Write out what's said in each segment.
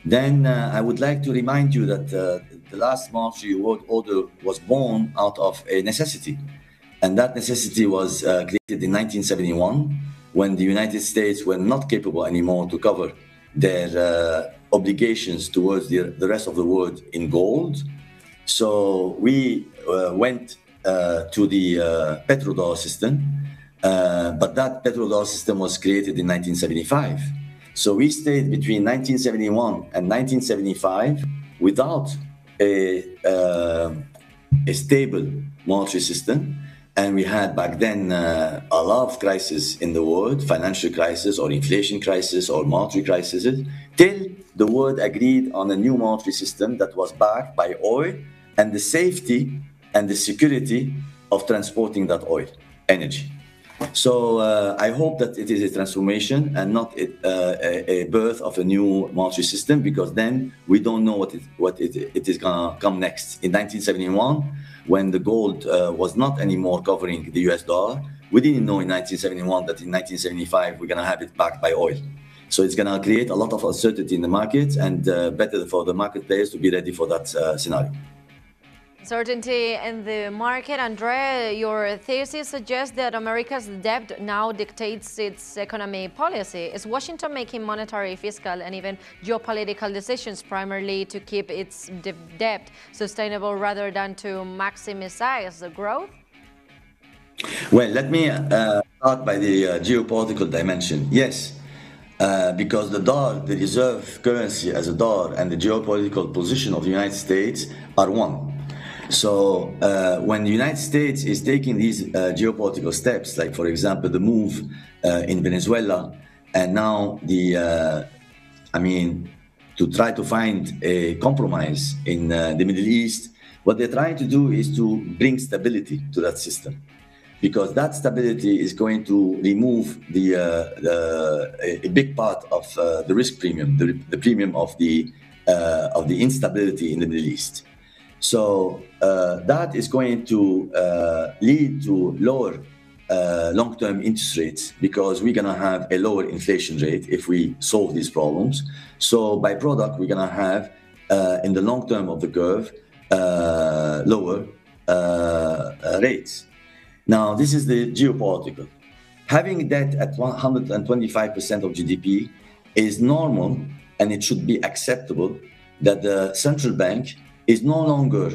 Then I would like to remind you that the last monetary order was born out of a necessity. And that necessity was created in 1971 when the United States were not capable anymore to cover their obligations towards the rest of the world in gold. So we went to the petrodollar system, but that petrodollar system was created in 1975. So we stayed between 1971 and 1975 without a stable monetary system. And we had back then a lot of crises in the world, financial crisis or inflation crisis or monetary crises, till the world agreed on a new monetary system that was backed by oil and the safety and the security of transporting that oil, energy. So I hope that it is a transformation and not a birth of a new monetary system, because then we don't know what it is going to come next. In 1971, when the gold was not anymore covering the US dollar, we didn't know in 1971 that in 1975 we're going to have it backed by oil. So it's going to create a lot of uncertainty in the markets, and better for the market players to be ready for that scenario. Uncertainty in the market. Andre, your thesis suggests that America's debt now dictates its economy policy. Is Washington making monetary, fiscal, and even geopolitical decisions primarily to keep its debt sustainable rather than to maximize the growth? Well, let me start by the geopolitical dimension. Yes, because the dollar, the reserve currency as a dollar, and the geopolitical position of the United States are one. So when the United States is taking these geopolitical steps, like, for example, the move in Venezuela, and now to try to find a compromise in the Middle East, what they're trying to do is to bring stability to that system, because that stability is going to remove a big part of the risk premium, the premium of the instability in the Middle East. So that is going to lead to lower long-term interest rates, because we're going to have a lower inflation rate if we solve these problems. So by product, we're going to have, in the long term of the curve, lower rates. Now, this is the geopolitical. Having debt at 125% of GDP is normal, and it should be acceptable that the central bank is no longer,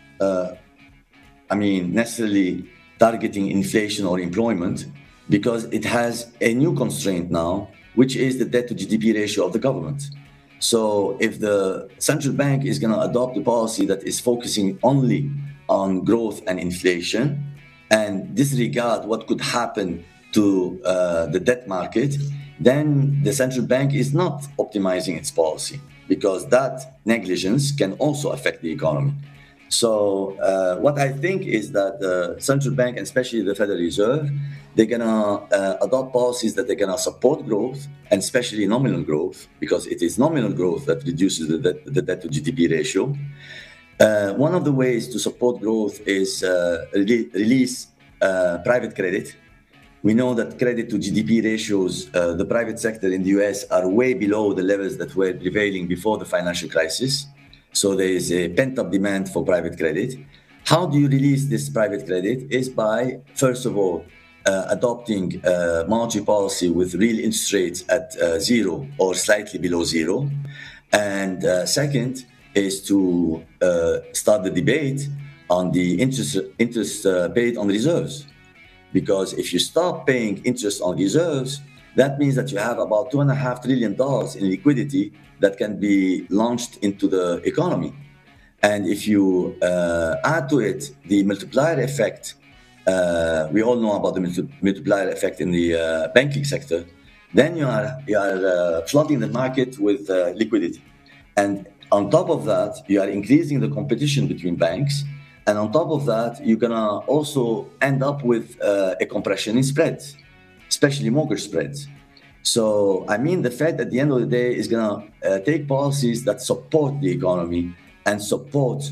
necessarily targeting inflation or employment, because it has a new constraint now, which is the debt to GDP ratio of the government. So if the central bank is going to adopt a policy that is focusing only on growth and inflation and disregard what could happen to the debt market, then the central bank is not optimizing its policy, because that negligence can also affect the economy. So what I think is that the central bank, and especially the Federal Reserve, they're going to adopt policies that they're going to support growth, and especially nominal growth, because it is nominal growth that reduces the debt to GDP ratio. One of the ways to support growth is release private credit. We know that credit to GDP ratios, the private sector in the US, are way below the levels that were prevailing before the financial crisis. So there is a pent-up demand for private credit. How do you release this private credit? Is by, first of all, adopting monetary policy with real interest rates at zero or slightly below zero. And second is to start the debate on the interest paid on reserves. Because if you stop paying interest on reserves, that means that you have about $2.5 trillion in liquidity that can be launched into the economy. And if you add to it the multiplier effect, we all know about the multiplier effect in the banking sector, then you are flooding the market with liquidity. And on top of that, you are increasing the competition between banks. And on top of that, you're going to also end up with a compression in spreads, especially mortgage spreads. So, the Fed at the end of the day is going to take policies that support the economy and support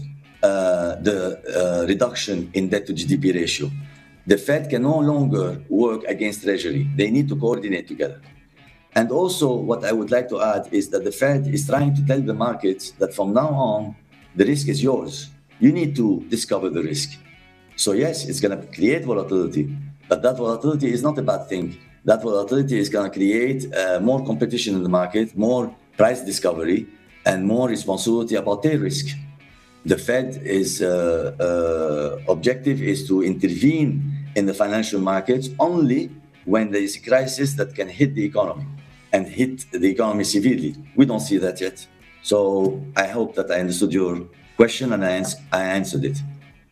the reduction in debt to GDP ratio. The Fed can no longer work against Treasury. They need to coordinate together. And also, what I would like to add is that the Fed is trying to tell the markets that from now on, the risk is yours. You need to discover the risk. So yes, it's going to create volatility, but that volatility is not a bad thing. That volatility is going to create more competition in the market, more price discovery, and more responsibility about their risk. The Fed is objective is to intervene in the financial markets only when there is a crisis that can hit the economy and hit the economy severely. We don't see that yet. So I hope that I understood your question and I answered it.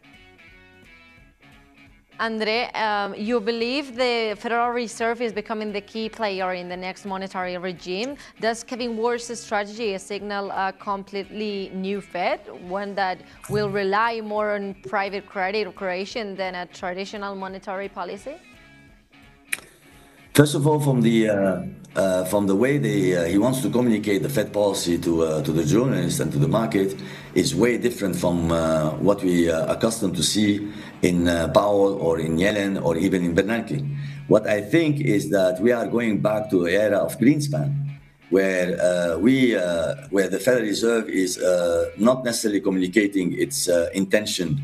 Andre, you believe the Federal Reserve is becoming the key player in the next monetary regime. Does Kevin Warsh's strategy signal a completely new Fed, one that will rely more on private credit creation than a traditional monetary policy? First of all, from the way he wants to communicate the Fed policy to the journalists and to the market is way different from what we are accustomed to see in Powell or in Yellen or even in Bernanke. What I think is that we are going back to the era of Greenspan, where the Federal Reserve is not necessarily communicating its intention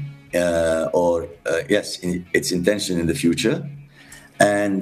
its intention in the future. And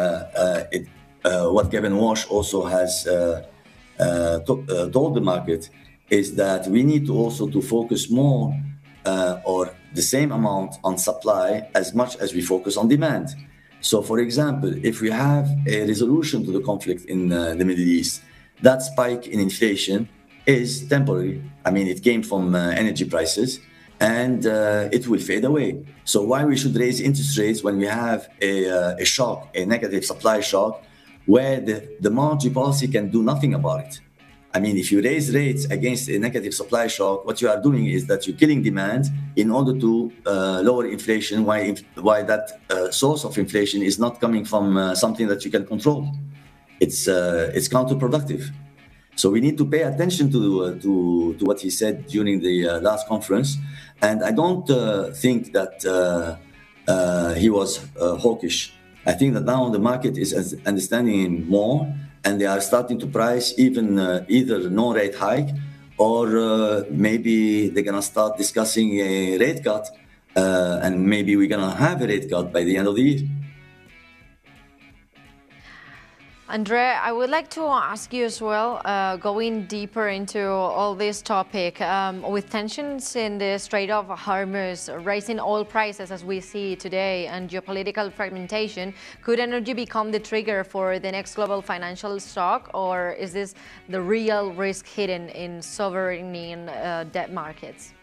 what Kevin Warsh also has told the market is that we need to also to focus more or the same amount on supply as much as we focus on demand. So, for example, if we have a resolution to the conflict in the Middle East, that spike in inflation is temporary. I mean, it came from energy prices, and it will fade away. So why we should raise interest rates when we have a shock, a negative supply shock, where the monetary policy can do nothing about it? I mean, if you raise rates against a negative supply shock, what you are doing is that you're killing demand in order to lower inflation. Why that source of inflation is not coming from something that you can control? It's counterproductive. So we need to pay attention to what he said during the last conference. And I don't think that he was hawkish. I think that now the market is understanding him more, and they are starting to price even either no rate hike or maybe they're going to start discussing a rate cut, and maybe we're going to have a rate cut by the end of the year. Andre, I would like to ask you as well, going deeper into all this topic, with tensions in the Strait of Hormuz, rising oil prices as we see today, and geopolitical fragmentation, could energy become the trigger for the next global financial shock, or is this the real risk hidden in sovereign debt markets?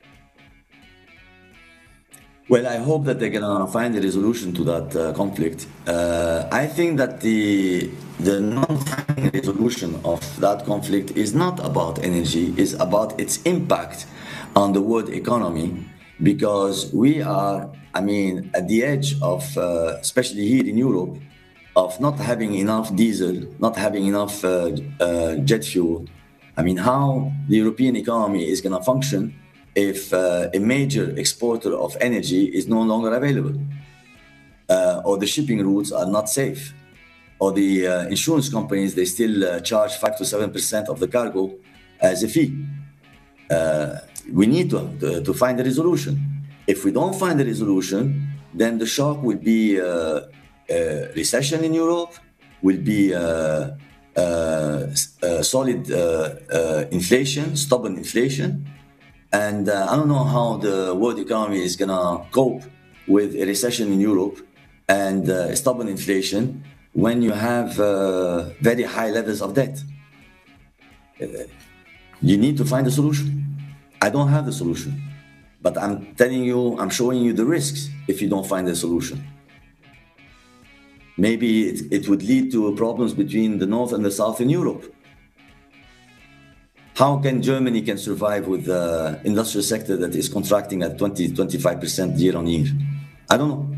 Well, I hope that they're gonna find a resolution to that conflict. I think that the non-finding resolution of that conflict is not about energy; is about its impact on the world economy. Because we are, I mean, at the edge of, especially here in Europe, of not having enough diesel, not having enough jet fuel. I mean, how the European economy is gonna function if a major exporter of energy is no longer available, or the shipping routes are not safe, or the insurance companies, they still charge 5 to 7% of the cargo as a fee. We need to find a resolution. If we don't find a resolution, then the shock will be a recession in Europe, will be solid inflation, stubborn inflation. And I don't know how the world economy is going to cope with a recession in Europe and stubborn inflation when you have very high levels of debt. You need to find a solution. I don't have the solution, but I'm telling you, I'm showing you the risks if you don't find a solution. Maybe it would lead to problems between the North and the South in Europe. How can Germany can survive with the industrial sector that is contracting at 20-25% year on year? I don't know.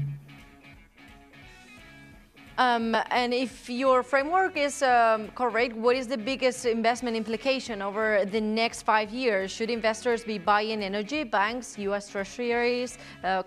And if your framework is correct, what is the biggest investment implication over the next 5 years? Should investors be buying energy, banks, U.S. treasuries,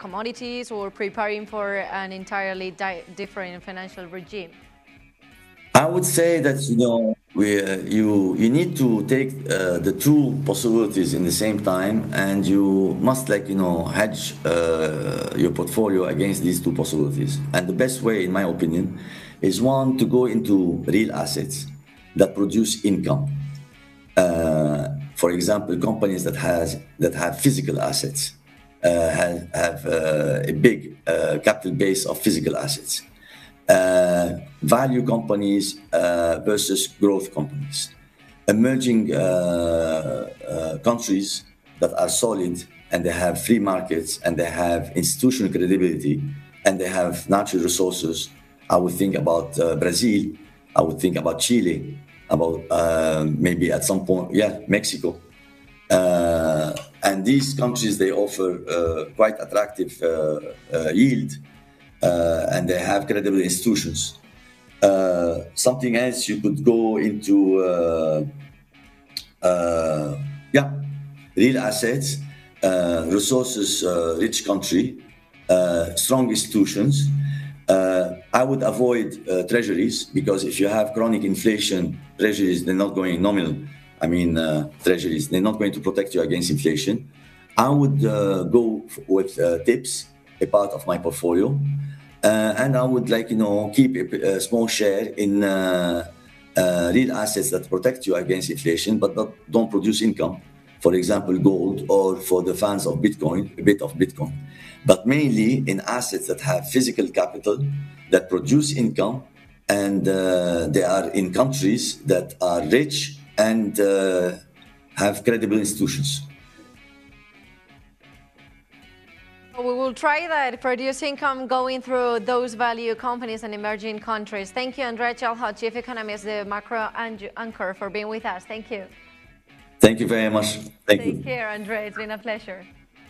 commodities, or preparing for an entirely different financial regime? I would say that you need to take the two possibilities in the same time, and you must hedge your portfolio against these two possibilities. And the best way, in my opinion, is one to go into real assets that produce income. For example, companies that have physical assets have a big capital base of physical assets. Value companies versus growth companies. Emerging countries that are solid and they have free markets and they have institutional credibility and they have natural resources. I would think about Brazil. I would think about Chile. About maybe at some point, Mexico. And these countries, they offer quite attractive yield. And they have credible institutions. Something else you could go into, real assets, resources, rich country, strong institutions. I would avoid treasuries, because if you have chronic inflation, treasuries, they're not going nominal. Treasuries, they're not going to protect you against inflation. I would go with tips, a part of my portfolio. And I would keep a small share in real assets that protect you against inflation, but don't produce income. For example, gold, or for the fans of Bitcoin, a bit of Bitcoin. But mainly in assets that have physical capital, that produce income, and they are in countries that are rich and have credible institutions. We will try that, produce income going through those value companies and emerging countries. Thank you, Andrea Chilhot, Chief Economist, the Macro Anchor, for being with us. Thank you. Thank you very much. Take care, Andrea. It's been a pleasure.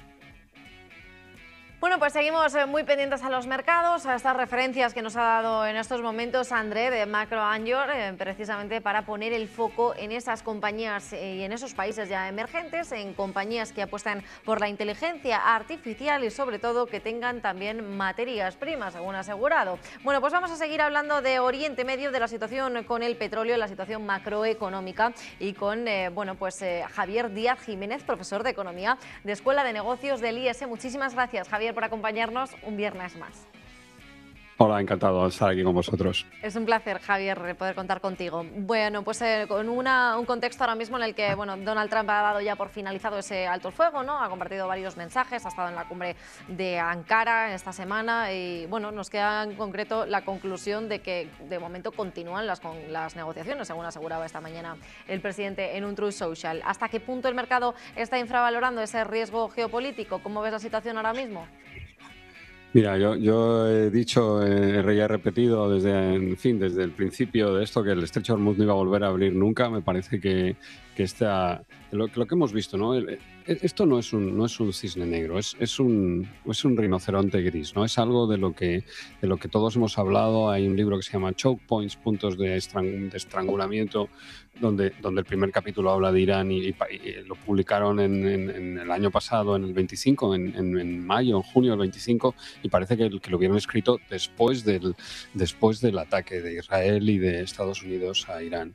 Bueno, pues seguimos muy pendientes a los mercados, a estas referencias que nos ha dado en estos momentos André de Macro Anchor, precisamente para poner el foco en esas compañías y en esos países ya emergentes, en compañías que apuestan por la inteligencia artificial y sobre todo que tengan también materias primas, según ha asegurado. Bueno, pues vamos a seguir hablando de Oriente Medio, de la situación con el petróleo, la situación macroeconómica, y con Javier Díaz Jiménez, profesor de Economía de Escuela de Negocios del IES. Muchísimas gracias, Javier, por acompañarnos un viernes más. Hola, encantado de estar aquí con vosotros. Es un placer, Javier, poder contar contigo. Bueno, pues con un contexto ahora mismo en el que Donald Trump ha dado ya por finalizado ese alto el fuego, ¿no? Ha compartido varios mensajes, ha estado en la cumbre de Ankara esta semana y nos queda en concreto la conclusión de que de momento continúan las negociaciones, según aseguraba esta mañana el presidente en un Truth Social. ¿Hasta qué punto el mercado está infravalorando ese riesgo geopolítico? ¿Cómo ves la situación ahora mismo? Mira, yo he dicho, he repetido desde el principio de esto que el estrecho de Hormuz no iba a volver a abrir nunca. Me parece que lo que hemos visto, ¿no? Esto no es un cisne negro, es un rinoceronte gris, ¿no? Es algo de lo que todos hemos hablado. Hay un libro que se llama Choke Points, puntos de estrangulamiento, donde el primer capítulo habla de Irán y lo publicaron en el año pasado, en el 25, en mayo, en junio del 25, y parece que lo hubieran escrito después del ataque de Israel y de Estados Unidos a Irán.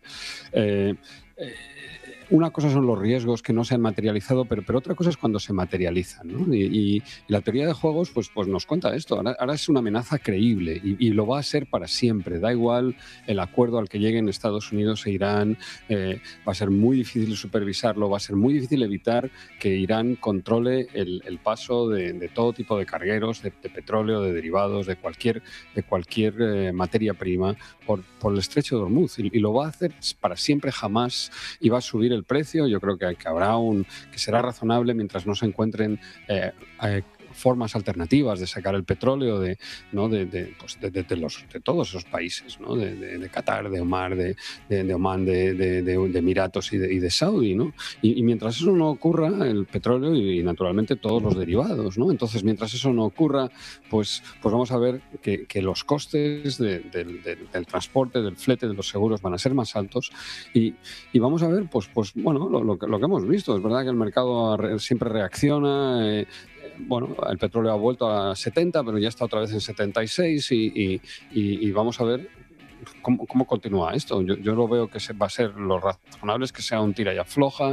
Una cosa son los riesgos que no se han materializado, pero otra cosa es cuando se materializan, ¿no? Y la teoría de juegos pues nos cuenta esto. Ahora es una amenaza creíble y lo va a ser para siempre. Da igual el acuerdo al que lleguen Estados Unidos e Irán, va a ser muy difícil supervisarlo, va a ser muy difícil evitar que Irán controle el paso de todo tipo de cargueros, de petróleo, de derivados, de cualquier materia prima por el estrecho de Hormuz. Y lo va a hacer para siempre, jamás, y va a subir el precio. Yo creo que que será razonable mientras no se encuentren formas alternativas de sacar el petróleo de todos esos países, ¿no? De Qatar, de Omar, de Omán, de Emiratos y de Saudi, ¿no? Y mientras eso no ocurra, el petróleo y naturalmente todos los derivados, ¿no? Entonces, mientras eso no ocurra, pues vamos a ver que los costes del transporte, del flete, de los seguros van a ser más altos y vamos a ver lo que hemos visto. Es verdad que el mercado siempre reacciona. El petróleo ha vuelto a 70, pero ya está otra vez en 76 y vamos a ver ¿cómo continúa esto? Yo lo veo que va a ser lo razonable es que sea un tira y afloja